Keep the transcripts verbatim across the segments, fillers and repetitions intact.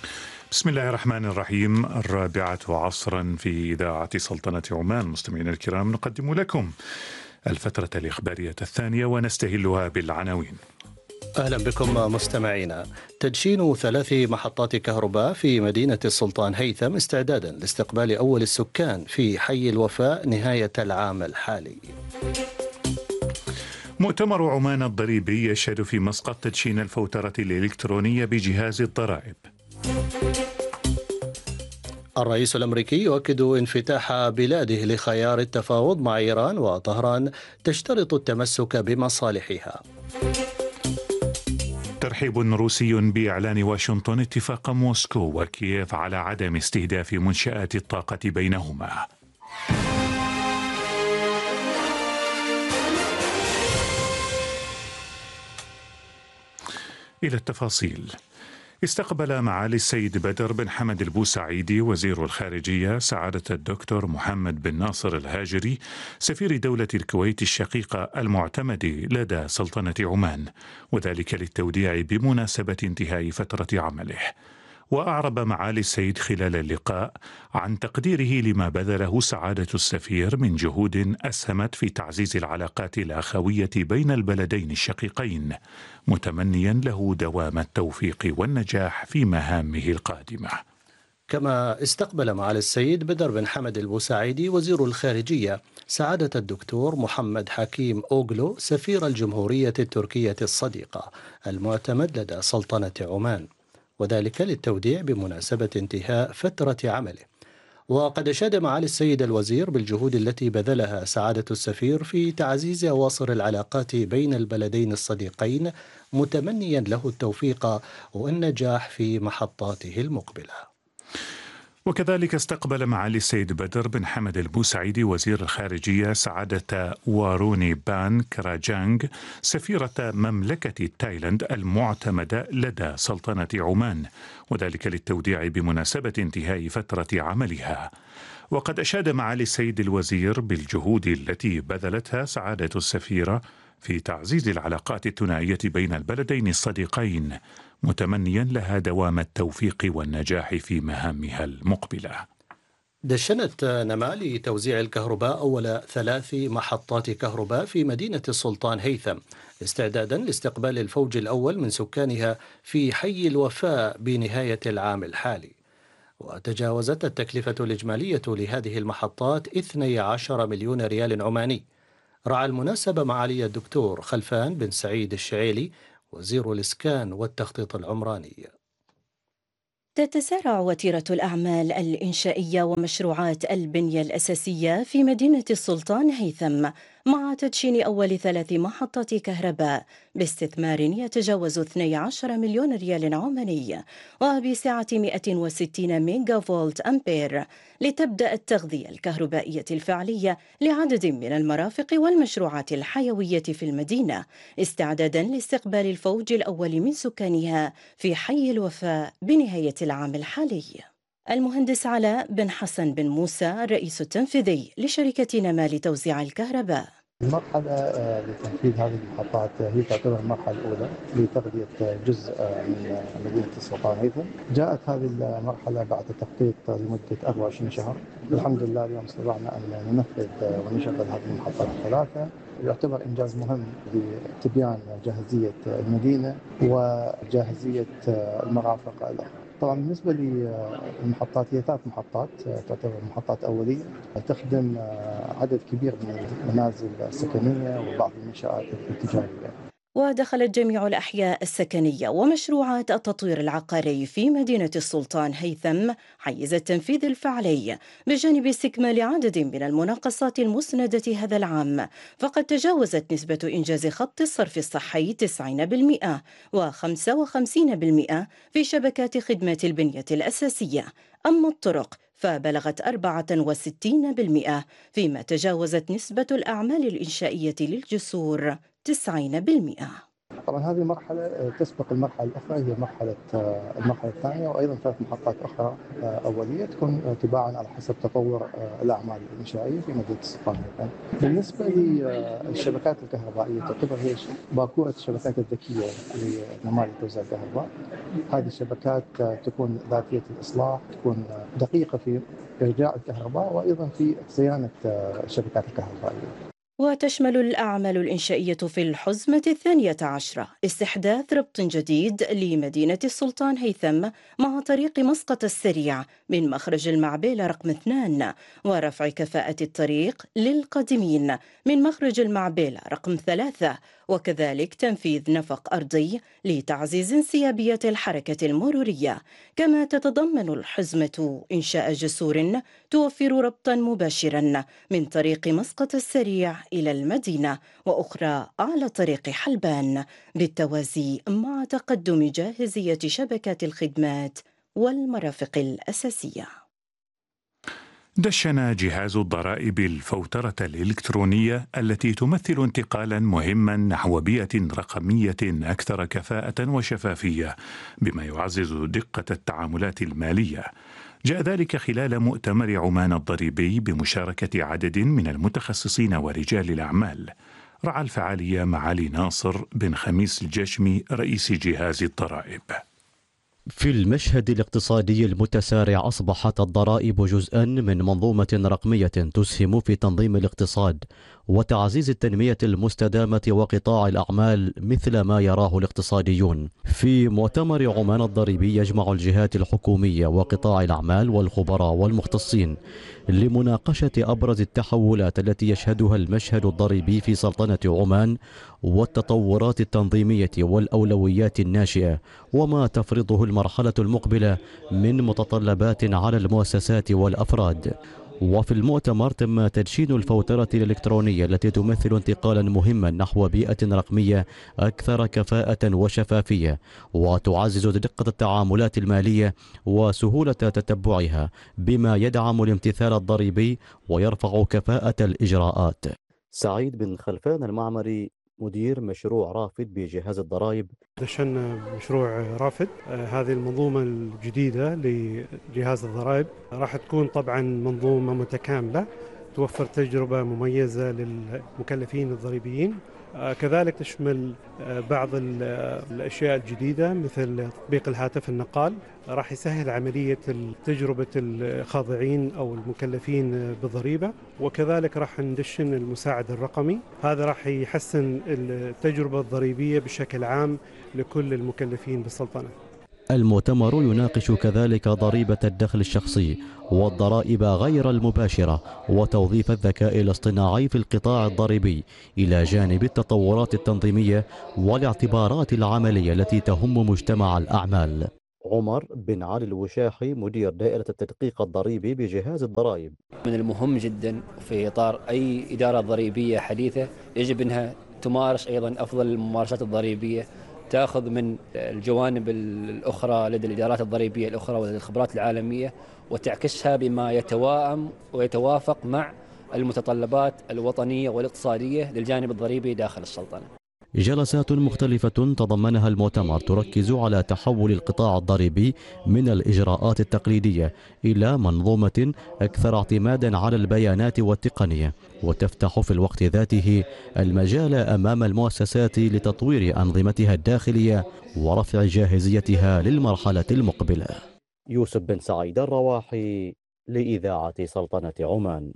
بسم الله الرحمن الرحيم. الرابعة عصرا في إذاعة سلطنة عمان. مستمعينا الكرام، نقدم لكم الفترة الإخبارية الثانية ونستهلها بالعناوين. أهلا بكم مستمعينا. تدشين ثلاث محطات كهرباء في مدينة السلطان هيثم استعدادا لاستقبال أول السكان في حي الوفاء نهاية العام الحالي. مؤتمر عمان الضريبي يشهد في مسقط تدشين الفوترة الإلكترونية بجهاز الضرائب. الرئيس الأمريكي يؤكد انفتاح بلاده لخيار التفاوض مع إيران، وطهران تشترط التمسك بمصالحها. ترحيب روسي بإعلان واشنطن اتفاق موسكو وكييف على عدم استهداف منشآت الطاقة بينهما. إلى التفاصيل. استقبل معالي السيد بدر بن حمد البوسعيدي وزير الخارجية سعادة الدكتور محمد بن ناصر الهاجري سفير دولة الكويت الشقيقة المعتمد لدى سلطنة عمان، وذلك للتوديع بمناسبة انتهاء فترة عمله. وأعرب معالي السيد خلال اللقاء عن تقديره لما بذله سعادة السفير من جهود أسهمت في تعزيز العلاقات الأخوية بين البلدين الشقيقين، متمنيا له دوام التوفيق والنجاح في مهامه القادمة. كما استقبل معالي السيد بدر بن حمد البوسعيدي وزير الخارجية سعادة الدكتور محمد حكيم أوغلو سفير الجمهورية التركية الصديقة المعتمد لدى سلطنة عمان، وذلك للتوديع بمناسبة انتهاء فترة عمله. وقد أشاد معالي السيد الوزير بالجهود التي بذلها سعادة السفير في تعزيز أواصر العلاقات بين البلدين الصديقين، متمنيا له التوفيق والنجاح في محطاته المقبلة. وكذلك استقبل معالي السيد بدر بن حمد البوسعيدي وزير الخارجية سعادة واروني بان كراجانغ سفيرة مملكة تايلاند المعتمدة لدى سلطنة عمان، وذلك للتوديع بمناسبة انتهاء فترة عملها. وقد أشاد معالي السيد الوزير بالجهود التي بذلتها سعادة السفيرة في تعزيز العلاقات الثنائية بين البلدين الصديقين، متمنيا لها دوام التوفيق والنجاح في مهامها المقبلة. دشنت نمالي توزيع الكهرباء أول ثلاث محطات كهرباء في مدينة السلطان هيثم استعدادا لاستقبال الفوج الأول من سكانها في حي الوفاء بنهاية العام الحالي. وتجاوزت التكلفة الإجمالية لهذه المحطات اثني عشر مليون ريال عماني. رعى المناسبة معالي الدكتور خلفان بن سعيد الشعيلي وزير الإسكان والتخطيط العمراني. تتسارع وتيرة الأعمال الإنشائية ومشروعات البنية الأساسية في مدينة السلطان هيثم مع تدشين أول ثلاث محطات كهرباء باستثمار يتجاوز اثني عشر مليون ريال عماني وبسعة مئة وستين ميجا فولت أمبير، لتبدأ التغذية الكهربائية الفعلية لعدد من المرافق والمشروعات الحيوية في المدينة، استعدادا لاستقبال الفوج الأول من سكانها في حي الوفاء بنهاية العام الحالي. المهندس علاء بن حسن بن موسى الرئيس التنفيذي لشركة نمال توزيع الكهرباء. المرحلة آه، لتنفيذ هذه المحطات آه، هي تعتبر المرحلة الأولى لتغذية جزء آه، من مدينة السلطان هيثم. جاءت هذه المرحلة بعد تخطيط لمدة أربعة وعشرين شهر. الحمد لله اليوم استطعنا أن ننفذ آه، ونشغل هذه المحطات الثلاثة. يعتبر إنجاز مهم لتبيان جاهزية المدينة وجاهزية آه، المرافق الأخرى. طبعا بالنسبة للمحطات هي ثلاث محطات تعتبر محطات أولية تخدم عدد كبير من المنازل السكنية وبعض المنشآت التجارية. ودخلت جميع الأحياء السكنية ومشروعات التطوير العقاري في مدينة السلطان هيثم حيز التنفيذ الفعلي، بجانب استكمال عدد من المناقصات المسندة هذا العام. فقد تجاوزت نسبة إنجاز خط الصرف الصحي تسعين بالمئة وخمسة وخمسين بالمئة في شبكات خدمات البنية الأساسية. أما الطرق فبلغت أربعة وستين بالمئة، فيما تجاوزت نسبة الأعمال الإنشائية للجسور تسعين بالمئة. طبعا هذه المرحلة تسبق المرحلة الأخرى، هي مرحلة المرحلة الثانية، وأيضا ثلاث محطات أخرى أولية تكون تباعا على حسب تطور الأعمال الإنشائية في مدينة السلطان. بالنسبة للشبكات الكهربائية تعتبر هي باكورة الشبكات الذكية لممارسة توزيع الكهرباء. هذه الشبكات تكون ذاتية الإصلاح، تكون دقيقة في إرجاع الكهرباء وأيضا في صيانة الشبكات الكهربائية. وتشمل الأعمال الإنشائية في الحزمة الثانية عشرة استحداث ربط جديد لمدينة السلطان هيثم مع طريق مسقط السريع من مخرج المعبيلة رقم اثنان، ورفع كفاءة الطريق للقادمين من مخرج المعبيلة رقم ثلاثة، وكذلك تنفيذ نفق أرضي لتعزيز انسيابية الحركة المرورية. كما تتضمن الحزمة إنشاء جسور توفر ربطا مباشرا من طريق مسقط السريع إلى المدينة، وأخرى على طريق حلبان، بالتوازي مع تقدم جاهزية شبكات الخدمات والمرافق الأساسية. دشن جهاز الضرائب الفوترة الإلكترونية التي تمثل انتقالا مهما نحو بيئة رقمية أكثر كفاءة وشفافية بما يعزز دقة التعاملات المالية. جاء ذلك خلال مؤتمر عمان الضريبي بمشاركة عدد من المتخصصين ورجال الأعمال. رعى الفعالية معالي ناصر بن خميس الجشمي رئيس جهاز الضرائب. في المشهد الاقتصادي المتسارع أصبحت الضرائب جزءا من منظومة رقمية تسهم في تنظيم الاقتصاد وتعزيز التنمية المستدامة وقطاع الأعمال مثل ما يراه الاقتصاديون. في مؤتمر عمان الضريبي يجمع الجهات الحكومية وقطاع الأعمال والخبراء والمختصين لمناقشة أبرز التحولات التي يشهدها المشهد الضريبي في سلطنة عمان والتطورات التنظيمية والأولويات الناشئة وما تفرضه المرحلة المقبلة من متطلبات على المؤسسات والأفراد. وفي المؤتمر تم تدشين الفوترة الإلكترونية التي تمثل انتقالا مهما نحو بيئة رقمية أكثر كفاءة وشفافية وتعزز دقة التعاملات المالية وسهولة تتبعها بما يدعم الامتثال الضريبي ويرفع كفاءة الإجراءات. سعيد بن خلفان المعمري مدير مشروع رافد بجهاز الضرائب. دشنا مشروع رافد، هذه المنظومة الجديدة لجهاز الضرائب راح تكون طبعا منظومة متكاملة توفر تجربة مميزة للمكلفين الضريبيين، كذلك تشمل بعض الأشياء الجديدة مثل تطبيق الهاتف النقال راح يسهل عملية تجربة الخاضعين أو المكلفين بالضريبة، وكذلك راح ندشن المساعد الرقمي، هذا راح يحسن التجربة الضريبية بشكل عام لكل المكلفين بالسلطنة. المؤتمر يناقش كذلك ضريبة الدخل الشخصي والضرائب غير المباشرة وتوظيف الذكاء الاصطناعي في القطاع الضريبي إلى جانب التطورات التنظيمية والاعتبارات العملية التي تهم مجتمع الأعمال. عمر بن علي الوشاحي مدير دائرة التدقيق الضريبي بجهاز الضرائب. من المهم جدا في إطار أي إدارة ضريبية حديثة يجب أنها تمارس أيضا أفضل الممارسات الضريبية، تأخذ من الجوانب الأخرى لدى الإدارات الضريبية الأخرى ولدى الخبرات العالمية وتعكسها بما يتوائم ويتوافق مع المتطلبات الوطنية والاقتصادية للجانب الضريبي داخل السلطنة. جلسات مختلفة تضمنها المؤتمر تركز على تحول القطاع الضريبي من الإجراءات التقليدية إلى منظومة أكثر اعتمادا على البيانات والتقنية، وتفتح في الوقت ذاته المجال أمام المؤسسات لتطوير أنظمتها الداخلية ورفع جاهزيتها للمرحلة المقبلة. يوسف بن سعيد الرواحي لإذاعة سلطنة عمان.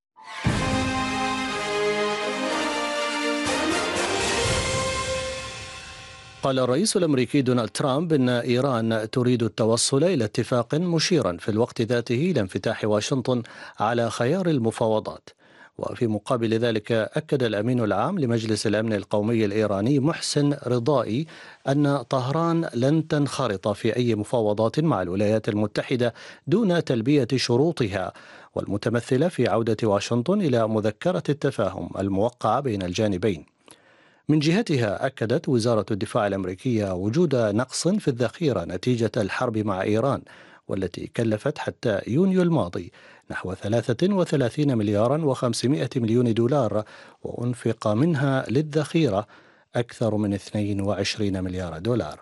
قال الرئيس الأمريكي دونالد ترامب إن إيران تريد التوصل إلى اتفاق، مشيرا في الوقت ذاته إلى انفتاح واشنطن على خيار المفاوضات. وفي مقابل ذلك أكد الأمين العام لمجلس الأمن القومي الإيراني محسن رضائي أن طهران لن تنخرط في أي مفاوضات مع الولايات المتحدة دون تلبية شروطها، والمتمثلة في عودة واشنطن إلى مذكرة التفاهم الموقعة بين الجانبين. من جهتها أكدت وزارة الدفاع الأمريكية وجود نقص في الذخيرة نتيجة الحرب مع إيران، والتي كلفت حتى يونيو الماضي نحو ثلاثة وثلاثين مليارا وخمسمائة مليون دولار، وأنفق منها للذخيرة أكثر من اثنين وعشرين مليار دولار.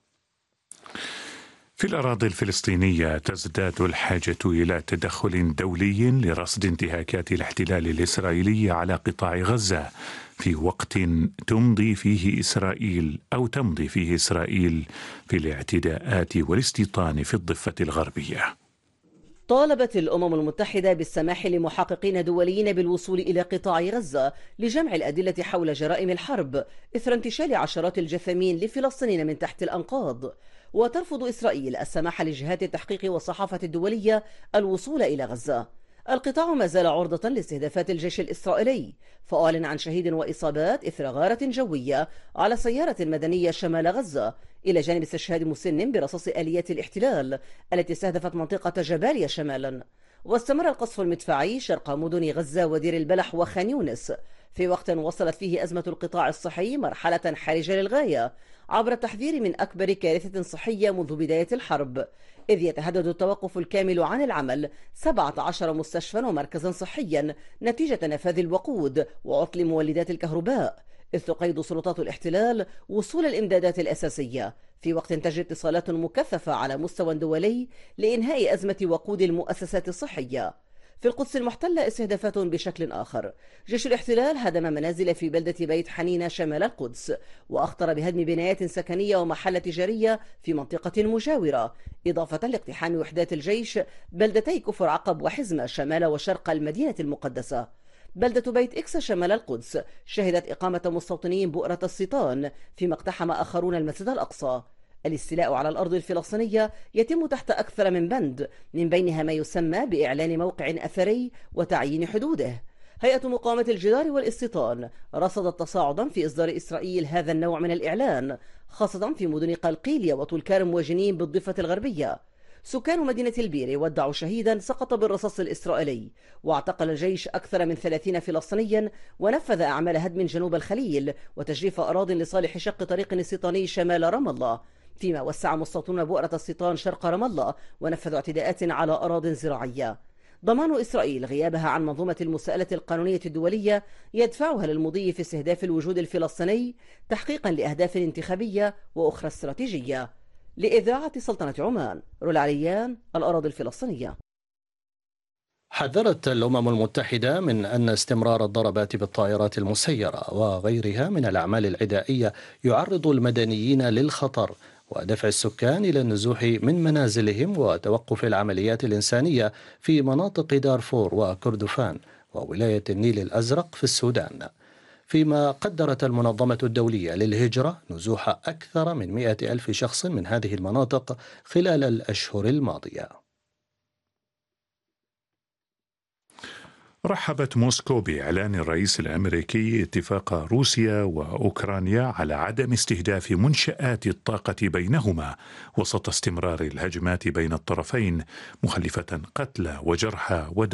في الأراضي الفلسطينية تزداد الحاجة إلى تدخل دولي لرصد انتهاكات الاحتلال الإسرائيلي على قطاع غزة في وقت تمضي فيه إسرائيل أو تمضي فيه إسرائيل في الاعتداءات والاستيطان في الضفة الغربية. طالبت الأمم المتحدة بالسماح لمحققين دوليين بالوصول إلى قطاع غزة لجمع الأدلة حول جرائم الحرب إثر انتشال عشرات الجثامين لفلسطينيين من تحت الأنقاض. وترفض إسرائيل السماح لجهات التحقيق والصحافة الدولية الوصول إلى غزة. القطاع ما زال عرضة لاستهدافات الجيش الإسرائيلي، فأعلن عن شهيد وإصابات إثر غارة جوية على سيارة مدنية شمال غزة، إلى جانب استشهاد مسن برصاص آليات الاحتلال التي استهدفت منطقة جباليا شمالا. واستمر القصف المدفعي شرق مدن غزة ودير البلح وخان يونس في وقت وصلت فيه أزمة القطاع الصحي مرحلة حرجة للغاية، عبر التحذير من أكبر كارثة صحية منذ بداية الحرب، إذ يتهدد التوقف الكامل عن العمل سبعة عشر مستشفى ومركزا صحيا نتيجة نفاذ الوقود وعطل مولدات الكهرباء، إذ تقيد سلطات الاحتلال وصول الإمدادات الأساسية في وقت تجري اتصالات مكثفة على مستوى دولي لإنهاء أزمة وقود المؤسسات الصحية. في القدس المحتلة استهدافات بشكل آخر. جيش الاحتلال هدم منازل في بلدة بيت حنينة شمال القدس، وأخطر بهدم بنايات سكنية ومحل تجارية في منطقة مجاورة، إضافة لاقتحام وحدات الجيش بلدتي كفر عقب وحزمة شمال وشرق المدينة المقدسة. بلدة بيت إكس شمال القدس شهدت إقامة مستوطنين بؤرة السيطان، فيما اقتحم آخرون المسجد الأقصى. الاستيلاء على الأرض الفلسطينية يتم تحت أكثر من بند، من بينها ما يسمى بإعلان موقع أثري وتعيين حدوده. هيئة مقاومة الجدار والاستيطان رصدت تصاعدا في إصدار إسرائيل هذا النوع من الإعلان، خاصة في مدن قلقيلية وطول كارم وجنين بالضفة الغربية. سكان مدينة البيري ودعوا شهيدا سقط بالرصاص الإسرائيلي، واعتقل الجيش أكثر من ثلاثين فلسطينيا، ونفذ أعمال هدم جنوب الخليل وتجريف أراضٍ لصالح شق طريق استيطاني شمال رام الله، فيما وسع مستوطنون بؤرة السيطان شرق رام الله ونفذوا اعتداءات على أراضٍ زراعية. ضمان إسرائيل غيابها عن منظومة المساءلة القانونية الدولية يدفعها للمضي في استهداف الوجود الفلسطيني تحقيقا لأهداف انتخابية وأخرى استراتيجية. لإذاعة سلطنة عمان، رولا عليان، الأراضي الفلسطينية. حذرت الأمم المتحدة من أن استمرار الضربات بالطائرات المسيرة وغيرها من الأعمال العدائية يعرض المدنيين للخطر، ودفع السكان إلى النزوح من منازلهم وتوقف العمليات الإنسانية في مناطق دارفور وكردفان وولاية النيل الأزرق في السودان. فيما قدرت المنظمة الدولية للهجرة نزوح أكثر من مئة ألف شخص من هذه المناطق خلال الأشهر الماضية. رحبت موسكو بإعلان الرئيس الأمريكي اتفاق روسيا وأوكرانيا على عدم استهداف منشآت الطاقة بينهما وسط استمرار الهجمات بين الطرفين، مخلفة قتلى وجرحى ودمار.